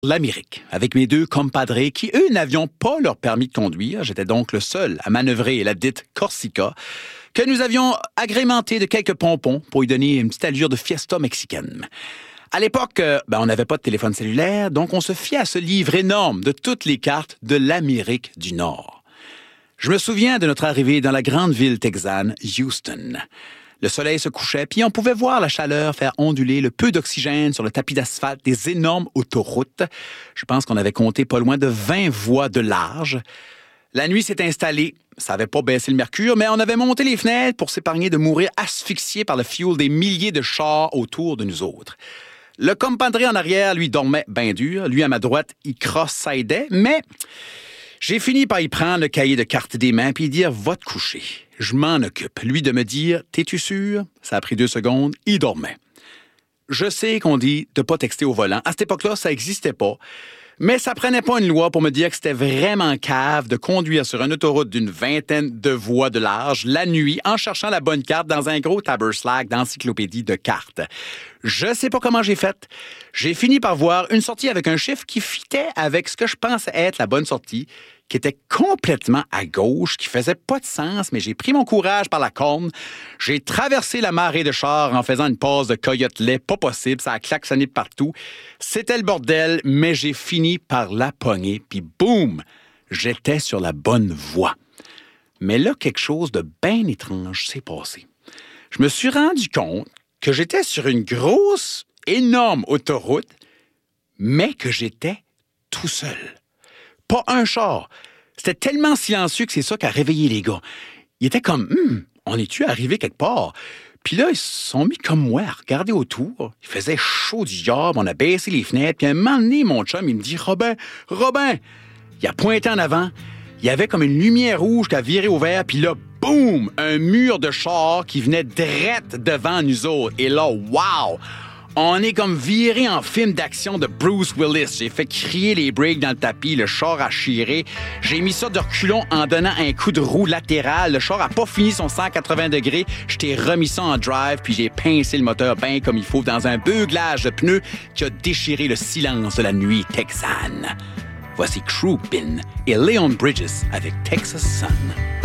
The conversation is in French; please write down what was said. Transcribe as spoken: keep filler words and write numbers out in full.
L'Amérique, avec mes deux compadres qui, eux, n'avions pas leur permis de conduire. J'étais donc le seul à manœuvrer la dite Corsica, que nous avions agrémenté de quelques pompons pour lui donner une petite allure de fiesta mexicaine. À l'époque, euh, ben, on n'avait pas de téléphone cellulaire, donc on se fiait à ce livre énorme de toutes les cartes de l'Amérique du Nord. Je me souviens de notre arrivée dans la grande ville texane, Houston. Le soleil se couchait, puis on pouvait voir la chaleur faire onduler le peu d'oxygène sur le tapis d'asphalte des énormes autoroutes. Je pense qu'on avait compté pas loin de vingt voies de large. La nuit s'est installée. Ça n'avait pas baissé le mercure, mais on avait monté les fenêtres pour s'épargner de mourir asphyxié par le fioul des milliers de chars autour de nous autres. Le compadre en arrière, lui, dormait bien dur. Lui, à ma droite, il cross-sidait, mais j'ai fini par y prendre le cahier de cartes des mains puis dire « Va te coucher ». Je m'en occupe. Lui de me dire « T'es-tu sûr ?» Ça a pris deux secondes. Il dormait. Je sais qu'on dit de pas texter au volant. À cette époque-là, ça n'existait pas. Mais ça prenait pas une loi pour me dire que c'était vraiment cave de conduire sur une autoroute d'une vingtaine de voies de large la nuit en cherchant la bonne carte dans un gros taberslack d'encyclopédie de cartes. Je sais pas comment j'ai fait. J'ai fini par voir une sortie avec un chiffre qui fitait avec ce que je pensais être la bonne sortie, qui était complètement à gauche, qui faisait pas de sens, mais j'ai pris mon courage par la corne. J'ai traversé la marée de chars en faisant une passe de coyote-lait, pas possible, ça a klaxonné de partout. C'était le bordel, mais j'ai fini par la pogner, puis boum, j'étais sur la bonne voie. Mais là, quelque chose de bien étrange s'est passé. Je me suis rendu compte que j'étais sur une grosse, énorme autoroute, mais que j'étais tout seul. Pas un char. C'était tellement silencieux que c'est ça qui a réveillé les gars. Ils étaient comme, hum, on est-tu arrivé quelque part? Puis là, ils se sont mis comme moi à regarder autour. Il faisait chaud du diable, on a baissé les fenêtres. Puis à un moment donné, mon chum, il me dit, Robin, Robin! Il a pointé en avant. Il y avait comme une lumière rouge qui a viré au vert. Puis là, boum! Un mur de chars qui venait drette devant nous autres. Et là, wow! On est comme viré en film d'action de Bruce Willis. J'ai fait crier les breaks dans le tapis, le char a chiré. J'ai mis ça de reculons en donnant un coup de roue latéral. Le char a pas fini son cent quatre-vingts degrés. Je t'ai remis ça en drive, puis j'ai pincé le moteur bien comme il faut dans un beuglage de pneus qui a déchiré le silence de la nuit texane. Voici Crouppin' et Leon Bridges avec Texas Sun.